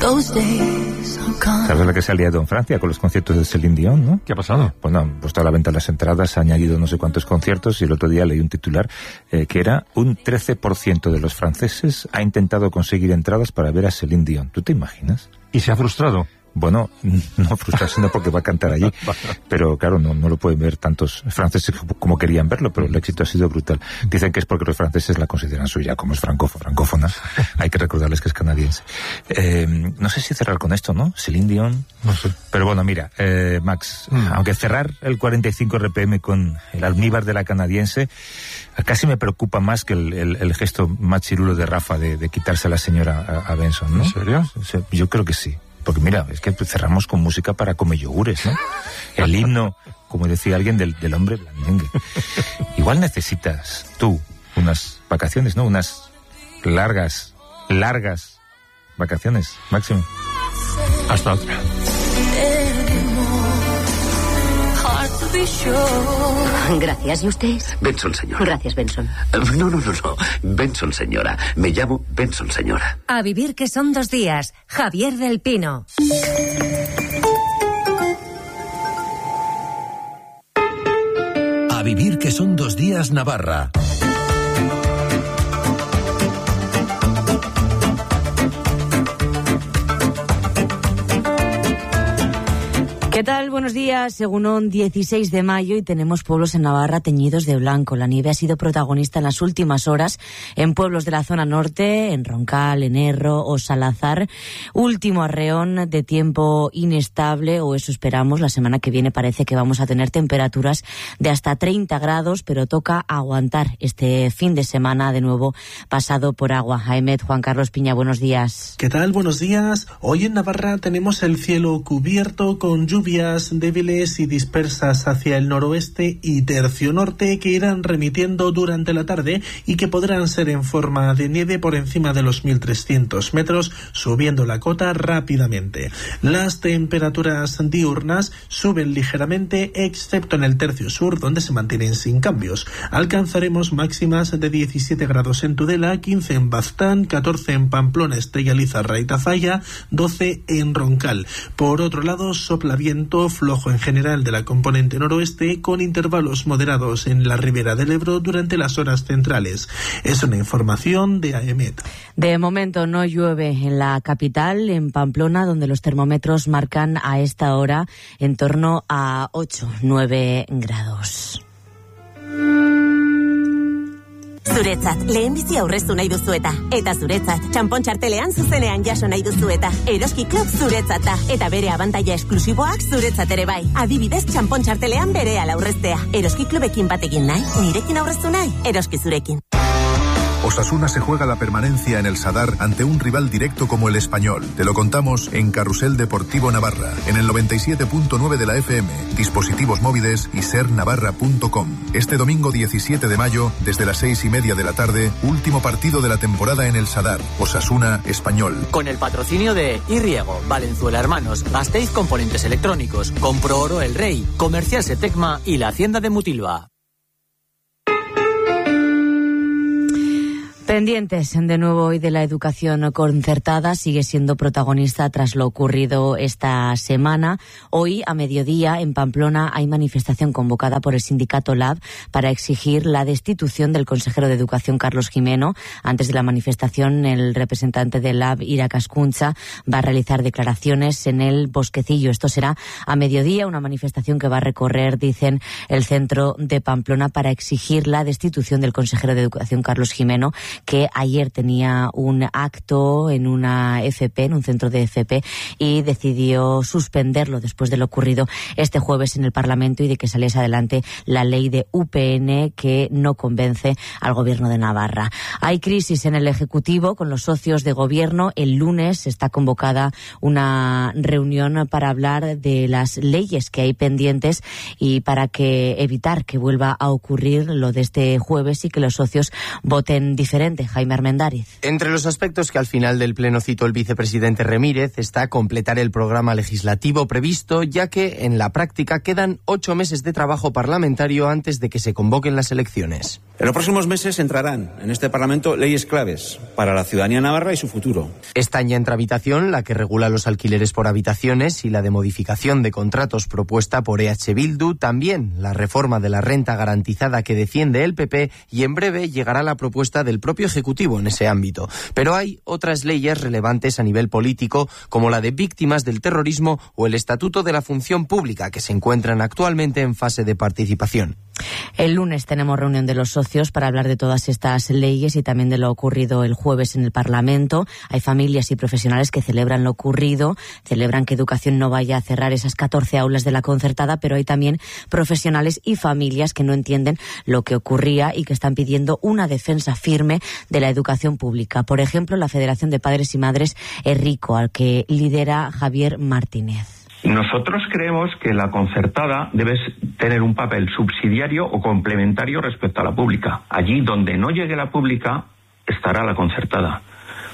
¿Sabes la que se ha liado en Francia con los conciertos de Céline Dion, no? ¿Qué ha pasado? Pues no, han puesto a la venta las entradas, ha añadido no sé cuántos conciertos y el otro día leí un titular que era un 13% de los franceses ha intentado conseguir entradas para ver a Céline Dion. ¿Tú te imaginas? ¿Y se ha frustrado? Bueno, no frustrarse no porque va a cantar allí, pero claro, no lo pueden ver tantos franceses como querían verlo, pero el éxito ha sido brutal. Dicen que es porque los franceses la consideran suya, como es francófona, hay que recordarles que es canadiense. No sé si cerrar con esto, ¿no? Céline Dion, no sé. Pero bueno, mira, Max, aunque cerrar el 45 RPM con el almíbar de la canadiense, casi me preocupa más que el gesto machirulo de Rafa de quitarse a la señora a Benson, ¿no? ¿En serio? Yo creo que sí. Porque mira, es que cerramos con música para comer yogures, ¿no? El himno, como decía alguien, del hombre blandengue. Igual necesitas tú unas vacaciones, ¿no? Unas largas vacaciones, Máximo. Hasta otra. Gracias, ¿y usted? Benson, señora. Gracias, Benson. No. Benson, señora. Me llamo Benson, señora. A vivir que son 2 días. Javier del Pino. A vivir que son 2 días, Navarra. ¿Qué tal? Buenos días. Según un 16 de mayo y tenemos pueblos en Navarra teñidos de blanco. La nieve ha sido protagonista en las últimas horas en pueblos de la zona norte, en Roncal, en Erro o Salazar. Último arreón de tiempo inestable, o eso esperamos. La semana que viene parece que vamos a tener temperaturas de hasta 30 grados, pero toca aguantar este fin de semana de nuevo pasado por agua. Aemet, Juan Carlos Piña, buenos días. ¿Qué tal? Buenos días. Hoy en Navarra tenemos el cielo cubierto con lluvias débiles y dispersas hacia el noroeste y tercio norte que irán remitiendo durante la tarde y que podrán ser en forma de nieve por encima de los 1.300 metros, subiendo la cota rápidamente. Las temperaturas diurnas suben ligeramente, excepto en el tercio sur, donde se mantienen sin cambios. Alcanzaremos máximas de 17 grados en Tudela, 15 en Baztán, 14 en Pamplona, Estella Lizarra y Tafalla, 12 en Roncal. Por otro lado, sopla viento flojo en general de la componente noroeste, con intervalos moderados en la ribera del Ebro durante las horas centrales. Es una información de Aemet. De momento no llueve en la capital, en Pamplona, donde los termómetros marcan a esta hora en torno a 8-9 grados. Zuretzat, lehenbizi aurreztu nahi duzueta. Eta zuretzat, txampon txartelean zuzenean jaso nahi duzueta. Eroski Club zuretzat da. Eta bere abantaila esklusiboak zuretzat ere bai. Adibidez, txampon txartelean berehala aurreztea. Eroski Clubekin batekin nahi, nirekin aurreztu nahi, Eroski zurekin. Osasuna se juega la permanencia en el Sadar ante un rival directo como el Español. Te lo contamos en Carrusel Deportivo Navarra, en el 97.9 de la FM, dispositivos móviles y sernavarra.com. Este domingo 17 de mayo, desde las 6:30 de la tarde, último partido de la temporada en el Sadar. Osasuna Español. Con el patrocinio de Irriego, Valenzuela Hermanos, Gasteiz Componentes Electrónicos, Compro Oro El Rey, Comercial Setecma y la Hacienda de Mutilva. Pendientes de nuevo hoy de la educación concertada, sigue siendo protagonista tras lo ocurrido esta semana. Hoy, a mediodía, en Pamplona, hay manifestación convocada por el sindicato LAB para exigir la destitución del consejero de Educación, Carlos Gimeno. Antes de la manifestación, el representante del LAB, Irak Ascuntza, va a realizar declaraciones en el Bosquecillo. Esto será a mediodía, una manifestación que va a recorrer, dicen, el centro de Pamplona para exigir la destitución del consejero de Educación, Carlos Gimeno, que ayer tenía un acto en una FP, en un centro de FP, y decidió suspenderlo después de lo ocurrido este jueves en el Parlamento y de que saliese adelante la ley de UPN que no convence al Gobierno de Navarra. Hay crisis en el Ejecutivo con los socios de Gobierno. El lunes está convocada una reunión para hablar de las leyes que hay pendientes y para evitar que vuelva a ocurrir lo de este jueves y que los socios voten diferente. presidente, Jaime Armendáriz. Entre los aspectos que al final del pleno citó el vicepresidente Remírez está completar el programa legislativo previsto, ya que en la práctica quedan 8 meses de trabajo parlamentario antes de que se convoquen las elecciones. En los próximos meses entrarán en este Parlamento leyes claves para la ciudadanía navarra y su futuro. Están ya en tramitación la que regula los alquileres por habitaciones y la de modificación de contratos propuesta por EH Bildu, también la reforma de la renta garantizada que defiende el PP, y en breve llegará la propuesta del propio Ejecutivo en ese ámbito. Pero hay otras leyes relevantes a nivel político, como la de víctimas del terrorismo o el Estatuto de la Función Pública, que se encuentran actualmente en fase de participación. El lunes tenemos reunión de los socios para hablar de todas estas leyes y también de lo ocurrido el jueves en el Parlamento. Hay familias y profesionales que celebran lo ocurrido, celebran que Educación no vaya a cerrar esas 14 aulas de la concertada, pero hay también profesionales y familias que no entienden lo que ocurría y que están pidiendo una defensa firme de la educación pública. Por ejemplo, la Federación de Padres y Madres ERRICO, al que lidera Javier Martínez. Nosotros creemos que la concertada debe tener un papel subsidiario o complementario respecto a la pública. Allí donde no llegue la pública, estará la concertada.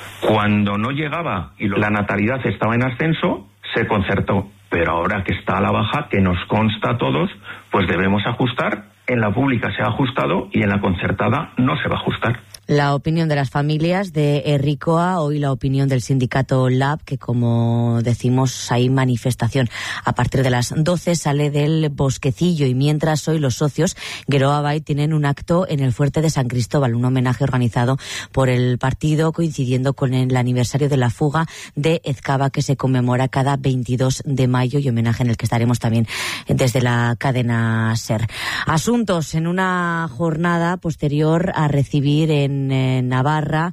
Cuando no llegaba y la natalidad estaba en ascenso, se concertó. Pero ahora que está a la baja, que nos consta a todos, pues debemos ajustar. En la pública se ha ajustado y en la concertada no se va a ajustar. La opinión de las familias de ERRICOA, hoy la opinión del sindicato LAB, que como decimos hay manifestación. A partir de las 12 sale del Bosquecillo, y mientras hoy los socios Geroa Bai tienen un acto en el Fuerte de San Cristóbal, un homenaje organizado por el partido coincidiendo con el aniversario de la fuga de Ezkaba, que se conmemora cada 22 de mayo, y homenaje en el que estaremos también desde la cadena SER. Asuntos en una jornada posterior a recibir en Navarra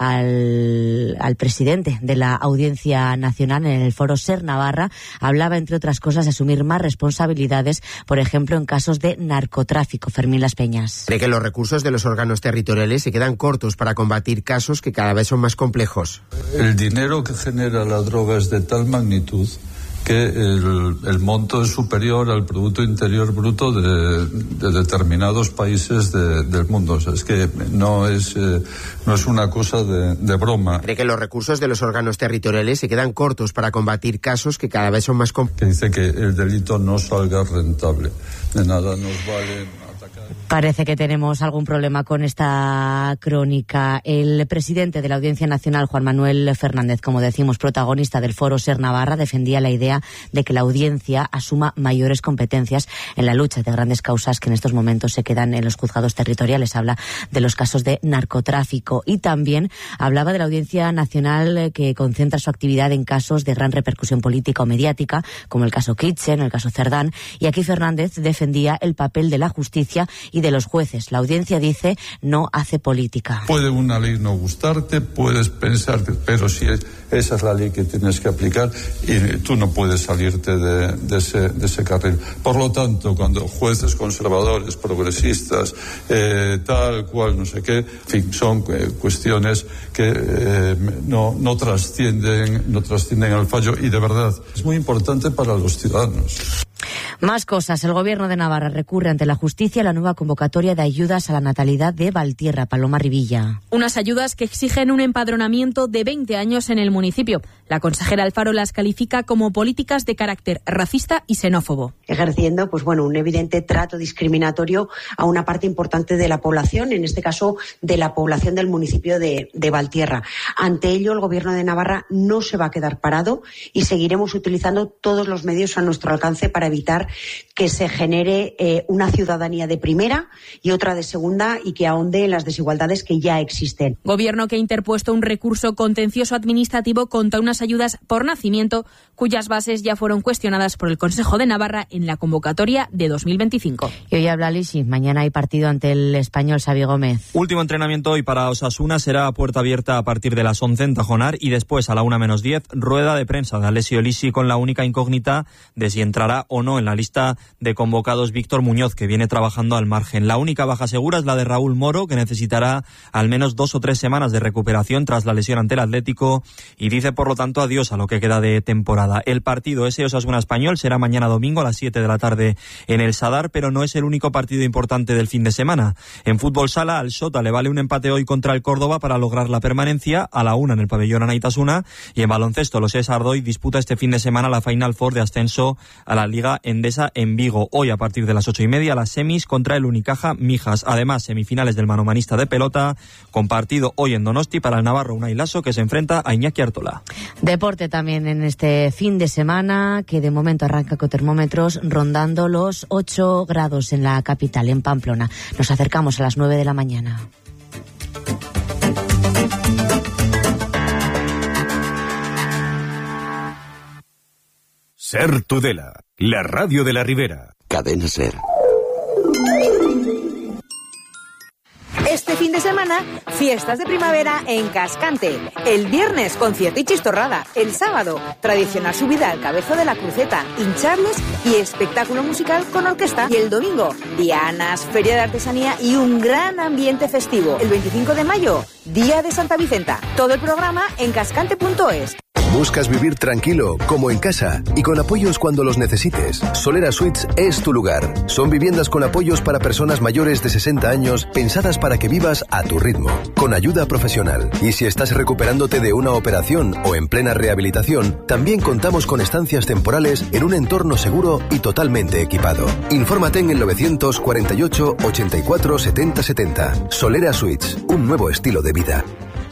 al presidente de la Audiencia Nacional en el foro SER Navarra. Hablaba, entre otras cosas, de asumir más responsabilidades, por ejemplo, en casos de narcotráfico. Fermín Las Peñas. Cree que los recursos de los órganos territoriales se quedan cortos para combatir casos que cada vez son más complejos. El dinero que genera la droga es de tal magnitud que el monto es superior al Producto Interior Bruto de determinados países del mundo. O sea, es que no es una cosa de broma. Cree que los recursos de los órganos territoriales se quedan cortos para combatir casos que cada vez son más complejos. Que dice que el delito no salga rentable. De nada nos vale. Parece que tenemos algún problema con esta crónica. El presidente de la Audiencia Nacional, Juan Manuel Fernández, como decimos, protagonista del foro SER Navarra, defendía la idea de que la audiencia asuma mayores competencias en la lucha de grandes causas que en estos momentos se quedan en los juzgados territoriales. Habla de los casos de narcotráfico y también hablaba de la Audiencia Nacional, que concentra su actividad en casos de gran repercusión política o mediática, como el caso Kitchen, el caso Cerdán. Y aquí Fernández defendía el papel de la justicia y de los jueces. La audiencia, dice, no hace política. Puede una ley no gustarte, puedes pensar, pero si esa es la ley que tienes que aplicar y tú no puedes salirte de ese carril. Por lo tanto, cuando jueces conservadores, progresistas, tal cual, no sé qué, en fin, son cuestiones que no trascienden al fallo, y de verdad es muy importante para los ciudadanos. Más cosas. El Gobierno de Navarra recurre ante la justicia a la nueva convocatoria de ayudas a la natalidad de Valtierra. Paloma Rivilla. Unas ayudas que exigen un empadronamiento de 20 años en el municipio. La consejera Alfaro las califica como políticas de carácter racista y xenófobo. Ejerciendo, un evidente trato discriminatorio a una parte importante de la población, en este caso de la población del municipio de Valtierra. Ante ello, el Gobierno de Navarra no se va a quedar parado y seguiremos utilizando todos los medios a nuestro alcance para evitar que se genere una ciudadanía de primera y otra de segunda, y que ahonde en las desigualdades que ya existen. Gobierno que ha interpuesto un recurso contencioso administrativo contra unas ayudas por nacimiento cuyas bases ya fueron cuestionadas por el Consejo de Navarra en la convocatoria de 2025. Y hoy habla Lisi. Mañana hay partido ante el Español. Xavi Gómez. Último entrenamiento hoy para Osasuna. Será a puerta abierta a partir de las 11 en Tajonar, y después a la 1:10 rueda de prensa de Alessio Lisi, con la única incógnita de si entrará o no en la lista de convocados Víctor Muñoz, que viene trabajando al margen. La única baja segura es la de Raúl Moro, que necesitará al menos 2 o 3 semanas de recuperación tras la lesión ante el Atlético, y dice por lo tanto tanto adiós a lo que queda de temporada. El partido ese Osasuna Español será mañana domingo a las 7 de la tarde en el Sadar, pero no es el único partido importante del fin de semana. En fútbol sala, al Sota le vale un empate hoy contra el Córdoba para lograr la permanencia, a la 1 en el pabellón Anaitasuna, y en baloncesto los Ardoy disputa este fin de semana la Final Four de ascenso a la Liga Endesa en Vigo. Hoy a partir de las 8:30 las semis contra el Unicaja Mijas. Además, semifinales del manomanista de pelota, con partido hoy en Donosti para el navarro Unai Laso, que se enfrenta a Iñaki Artola. Deporte también en este fin de semana, que de momento arranca con termómetros rondando los 8 grados en la capital, en Pamplona. Nos acercamos a las 9 de la mañana. Ser Tudela, la radio de la Ribera. Cadena Ser. Este fin de semana, fiestas de primavera en Cascante. El viernes, concierto y chistorrada. El sábado, tradicional subida al Cabezo de la Cruceta, hinchables y espectáculo musical con orquesta. Y el domingo, dianas, feria de artesanía y un gran ambiente festivo. El 25 de mayo, Día de Santa Vicenta. Todo el programa en cascante.es. ¿Buscas vivir tranquilo, como en casa, y con apoyos cuando los necesites? Solera Suites es tu lugar. Son viviendas con apoyos para personas mayores de 60 años, pensadas para que vivas a tu ritmo, con ayuda profesional. Y si estás recuperándote de una operación o en plena rehabilitación, también contamos con estancias temporales en un entorno seguro y totalmente equipado. Infórmate en el 948 84 70 70. Solera Suites, un nuevo estilo de vida.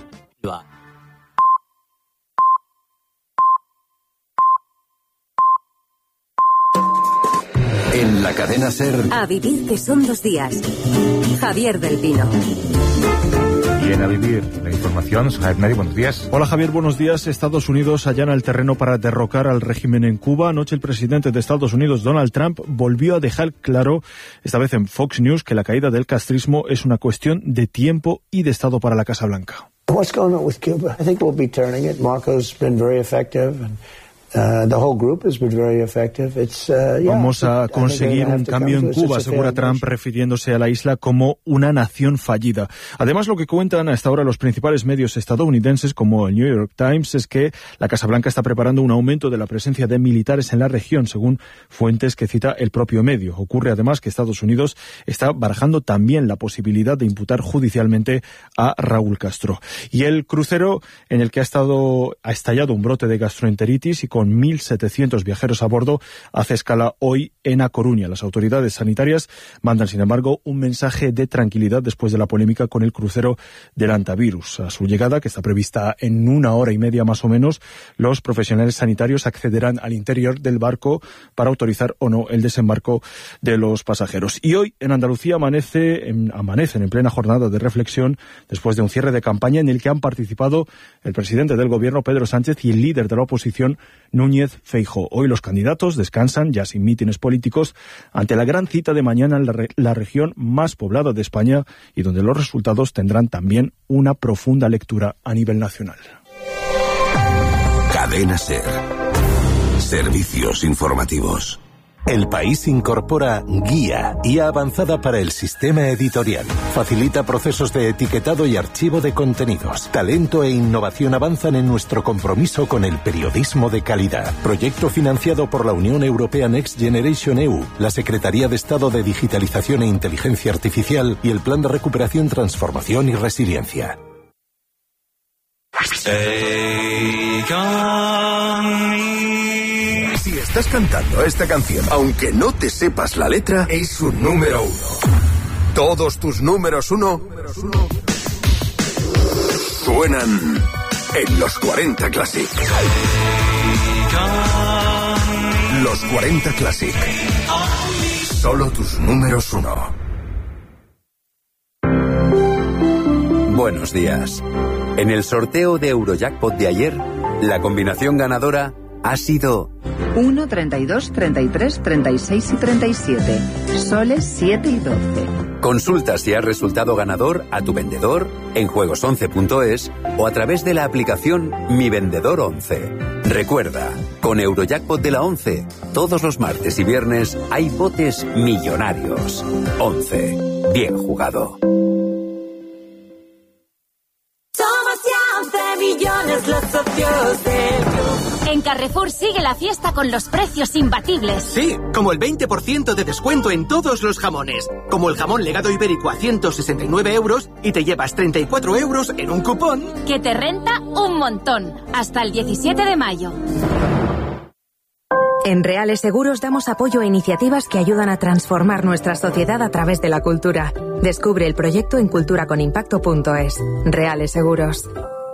En la cadena Ser. A vivir que son 2 días. Javier del Pino. Bien, a vivir la información. Javier Neri, buenos días. Hola Javier, buenos días. Estados Unidos allana el terreno para derrocar al régimen en Cuba. Anoche el presidente de Estados Unidos, Donald Trump, volvió a dejar claro, esta vez en Fox News, que la caída del castrismo es una cuestión de tiempo y de Estado para la Casa Blanca. What's going on with Cuba? I think we'll be turning it. Marco's been very effective and the whole group has been very effective. Vamos a conseguir un cambio en Cuba, asegura Trump, refiriéndose a la isla como una nación fallida. Además, lo que cuentan hasta ahora los principales medios estadounidenses, como el New York Times, es que la Casa Blanca está preparando un aumento de la presencia de militares en la región, según fuentes que cita el propio medio. Ocurre además que Estados Unidos está barajando también la posibilidad de imputar judicialmente a Raúl Castro. Y el crucero en el que ha estallado un brote de gastroenteritis y con 1.700 viajeros a bordo, hace escala hoy en A Coruña. Las autoridades sanitarias mandan, sin embargo, un mensaje de tranquilidad después de la polémica con el crucero del Antavirus. A su llegada, que está prevista en 1 hora y media más o menos, los profesionales sanitarios accederán al interior del barco para autorizar o no el desembarco de los pasajeros. Y hoy en Andalucía amanecen en plena jornada de reflexión después de un cierre de campaña en el que han participado el presidente del gobierno, Pedro Sánchez, y el líder de la oposición, Núñez Feijóo. Hoy los candidatos descansan, ya sin mítines políticos, ante la gran cita de mañana en la región más poblada de España y donde los resultados tendrán también una profunda lectura a nivel nacional. Cadena Ser. Servicios informativos. El País incorpora Guía Avanzada para el Sistema Editorial. Facilita procesos de etiquetado y archivo de contenidos. Talento e innovación avanzan en nuestro compromiso con el periodismo de calidad. Proyecto financiado por la Unión Europea Next Generation EU, la Secretaría de Estado de Digitalización e Inteligencia Artificial y el Plan de Recuperación, Transformación y Resiliencia. Si estás cantando esta canción, aunque no te sepas la letra, es un número 1. Todos tus números 1 suenan en los 40 Classic. Los 40 Classic. Solo tus números 1. Buenos días. En el sorteo de Eurojackpot de ayer, la combinación ganadora ha sido 1, 32, 33, 36 y 37. Soles 7 y 12. Consulta si has resultado ganador a tu vendedor en juegos11.es o a través de la aplicación Mi Vendedor 11. Recuerda, con Eurojackpot de la 11, todos los martes y viernes hay botes millonarios. 11. Bien jugado. Somos ya 11 millones los socios del En Carrefour sigue la fiesta con los precios imbatibles. Sí, como el 20% de descuento en todos los jamones. Como el jamón legado ibérico a 169 euros y te llevas 34 euros en un cupón. Que te renta un montón. Hasta el 17 de mayo. En Reales Seguros damos apoyo a iniciativas que ayudan a transformar nuestra sociedad a través de la cultura. Descubre el proyecto en culturaconimpacto.es. Reales Seguros.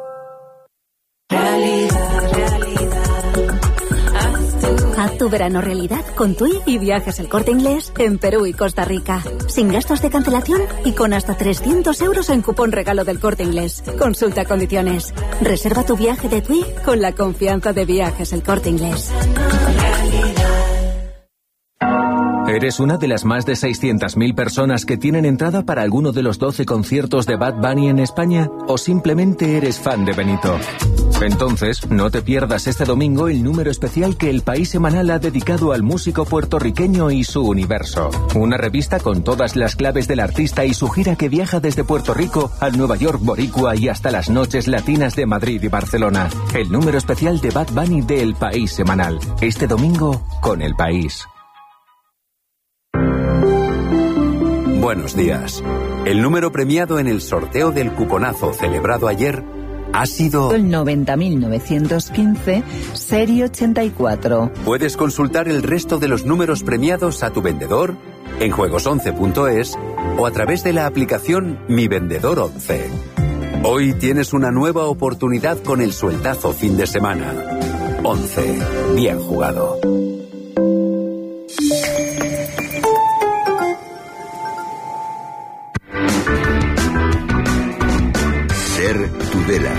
Haz tu verano realidad con TUI y Viajes El Corte Inglés en Perú y Costa Rica. Sin gastos de cancelación y con hasta 300 euros en cupón regalo del Corte Inglés. Consulta condiciones. Reserva tu viaje de TUI con la confianza de Viajes El Corte Inglés. ¿Eres una de las más de 600.000 personas que tienen entrada para alguno de los 12 conciertos de Bad Bunny en España? ¿O simplemente eres fan de Benito? Entonces, no te pierdas este domingo el número especial que El País Semanal ha dedicado al músico puertorriqueño y su universo. Una revista con todas las claves del artista y su gira que viaja desde Puerto Rico al Nueva York boricua y hasta las noches latinas de Madrid y Barcelona. El número especial de Bad Bunny de El País Semanal. Este domingo con El País. Buenos días. El número premiado en el sorteo del cuponazo celebrado ayer ha sido el 90.915, serie 84. Puedes consultar el resto de los números premiados a tu vendedor en juegos11.es o a través de la aplicación Mi Vendedor 11. Hoy tienes una nueva oportunidad con el sueltazo fin de semana. 11. Bien jugado. Tudela.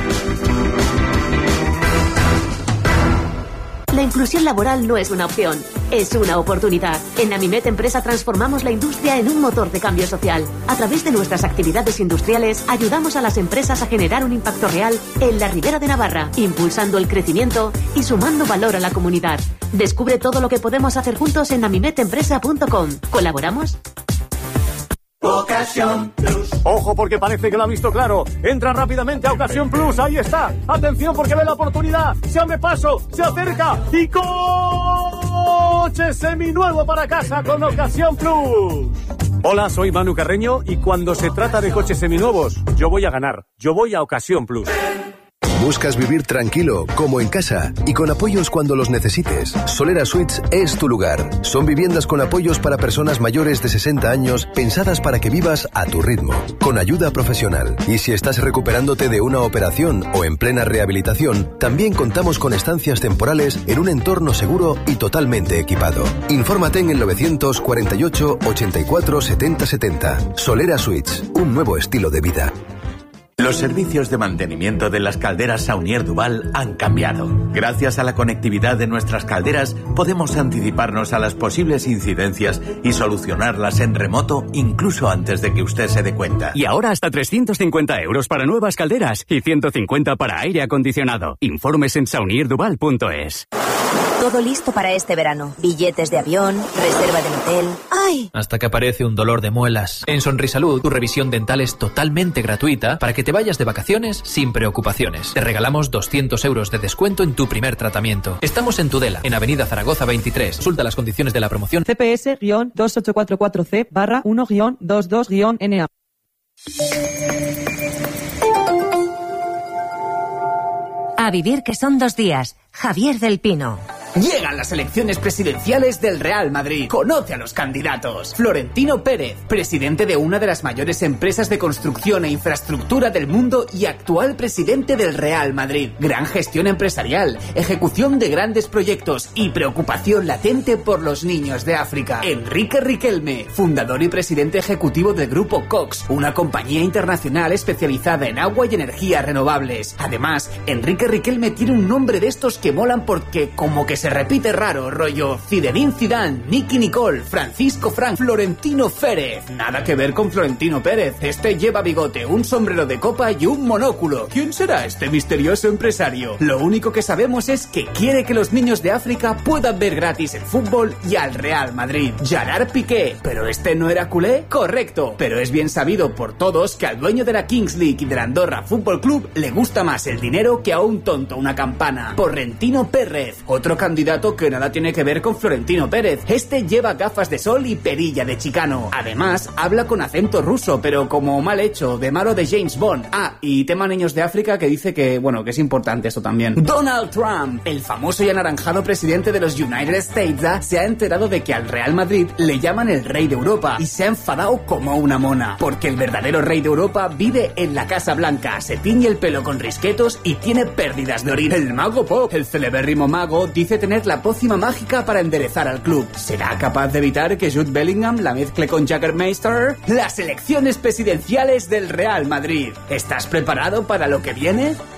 La inclusión laboral no es una opción, es una oportunidad. En Namimet Empresa transformamos la industria en un motor de cambio social. A través de nuestras actividades industriales, ayudamos a las empresas a generar un impacto real en la Ribera de Navarra, impulsando el crecimiento y sumando valor a la comunidad. Descubre todo lo que podemos hacer juntos en namimetempresa.com. ¿Colaboramos? Ocasión Plus. Ojo porque parece que lo ha visto claro. Entra rápidamente a Ocasión Plus. Ahí está. Atención porque ve la oportunidad. Se abre paso, se acerca y coche seminuevo para casa con Ocasión Plus. Hola, soy Manu Carreño y cuando se trata de coches seminuevos, yo voy a ganar. Yo voy a Ocasión Plus. ¿Buscas vivir tranquilo, como en casa, y con apoyos cuando los necesites? Solera Suites es tu lugar. Son viviendas con apoyos para personas mayores de 60 años, pensadas para que vivas a tu ritmo, con ayuda profesional. Y si estás recuperándote de una operación o en plena rehabilitación, también contamos con estancias temporales en un entorno seguro y totalmente equipado. Infórmate en el 948 84 70 70. Solera Suites, un nuevo estilo de vida. Los servicios de mantenimiento de las calderas Saunier Duval han cambiado. Gracias a la conectividad de nuestras calderas, podemos anticiparnos a las posibles incidencias y solucionarlas en remoto incluso antes de que usted se dé cuenta. Y ahora hasta 350 euros para nuevas calderas y 150 para aire acondicionado. Informes en saunierduval.es. Todo listo para este verano. Billetes de avión, reserva de hotel. ¡Ay! Hasta que aparece un dolor de muelas. En Sonrisalud, tu revisión dental es totalmente gratuita para que te vayas de vacaciones sin preocupaciones. Te regalamos 200 euros de descuento en tu primer tratamiento. Estamos en Tudela, en Avenida Zaragoza 23. Consulta las condiciones de la promoción. CPS-2844C/1-22-NA. A vivir que son 2 días. Javier del Pino. Llegan las elecciones presidenciales del Real Madrid. Conoce a los candidatos. Florentino Pérez, presidente de una de las mayores empresas de construcción e infraestructura del mundo y actual presidente del Real Madrid. Gran gestión empresarial, ejecución de grandes proyectos y preocupación latente por los niños de África. Enrique Riquelme, fundador y presidente ejecutivo del Grupo Cox, una compañía internacional especializada en agua y energías renovables. Además, Enrique Riquelme tiene un nombre de estos que molan porque como que se repite raro, rollo Zinedine Zidane, Nicky Nicole, Francisco Frank, Florentino Pérez. Nada que ver con Florentino Pérez. Este lleva bigote, un sombrero de copa y un monóculo. ¿Quién será este misterioso empresario? Lo único que sabemos es que quiere que los niños de África puedan ver gratis el fútbol y al Real Madrid. Gerard Piqué. ¿Pero este no era culé? Correcto. Pero es bien sabido por todos que al dueño de la Kings League y del Andorra Fútbol Club le gusta más el dinero que a un tonto una campana. Florentino Pérez. Otro candidato que nada tiene que ver con Florentino Pérez. Este lleva gafas de sol y perilla de chicano. Además, habla con acento ruso, pero como mal hecho, de malo de James Bond. Ah, y tema niños de África que dice que, bueno, que es importante esto también. Donald Trump, el famoso y anaranjado presidente de los United States, se ha enterado de que al Real Madrid le llaman el rey de Europa y se ha enfadado como una mona, porque el verdadero rey de Europa vive en la Casa Blanca, se tiñe el pelo con risquetos y tiene pérdidas de orina. El mago Pop, el celebérrimo mago, dice tener la pócima mágica para enderezar al club. ¿Será capaz de evitar que Jude Bellingham la mezcle con Jägermeister? Las elecciones presidenciales del Real Madrid. ¿Estás preparado para lo que viene?